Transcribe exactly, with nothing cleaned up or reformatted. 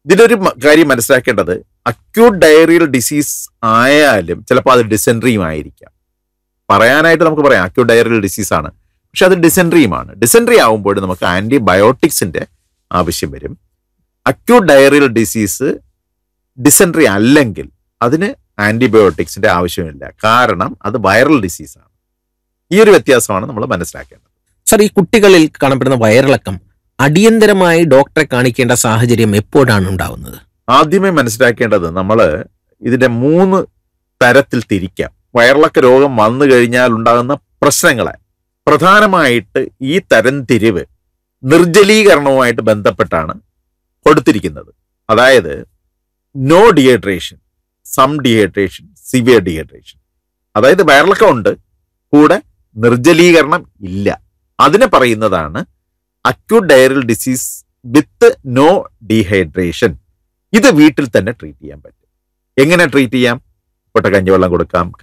ഇതിലൊരു കാര്യം മനസ്സിലാക്കേണ്ടത്, അക്യൂട്ട് ഡയറിയൽ ഡിസീസ് ആയാലും ചിലപ്പോൾ അത് ഡിസെൻട്രിയും ആയിരിക്കാം. പറയാനായിട്ട് നമുക്ക് പറയാം അക്യൂട്ട് ഡയറിയൽ ഡിസീസ് ആണ്, പക്ഷെ അത് ഡിസെൻട്രിയുമാണ്. ഡിസെൻട്രി ആകുമ്പോൾ നമുക്ക് ആന്റിബയോട്ടിക്സിന്റെ ആവശ്യം വരും. അക്യൂട്ട് ഡയറിയൽ ഡിസീസ് ഡിസെൻട്രി അല്ലെങ്കിൽ അതിന് ആന്റിബയോട്ടിക്സിന്റെ ആവശ്യമില്ല, കാരണം അത് വൈറൽ ഡിസീസാണ്. ഈ ഒരു വ്യത്യാസമാണ് നമ്മൾ മനസ്സിലാക്കേണ്ടത്. സർ, ഈ കുട്ടികളിൽ കാണപ്പെടുന്ന വയറിളക്കം അടിയന്തരമായി ഡോക്ടറെ കാണിക്കേണ്ട സാഹചര്യം എപ്പോഴാണ് ഉണ്ടാവുന്നത്? ആദ്യമേ മനസ്സിലാക്കേണ്ടത്, നമ്മൾ ഇതിന്റെ മൂന്ന് തരത്തിൽ തിരിക്കാം. വയറിളക്ക രോഗം വന്നു കഴിഞ്ഞാൽ ഉണ്ടാകുന്ന പ്രശ്നങ്ങളെ പ്രധാനമായിട്ട് ഈ തരംതിരിവ് നിർജ്ജലീകരണവുമായിട്ട് ബന്ധപ്പെട്ടാണ് കൊടുത്തിരിക്കുന്നത്. അതായത് no dehydration, some dehydration, severe dehydration. അതായത് വയറിളക്കം ഉണ്ട്, കൂടെ നിർജ്ജലീകരണം ഇല്ല. അതിനെ പറയുന്നതാണ് acute diarrhoeal disease with no dehydration. ഇത് വീട്ടിൽ തന്നെ ട്രീറ്റ് ചെയ്യാൻ പറ്റും. എങ്ങനെ ട്രീറ്റ് ചെയ്യാം? പൊട്ട കഞ്ഞിവെള്ളം കൊടുക്കാം,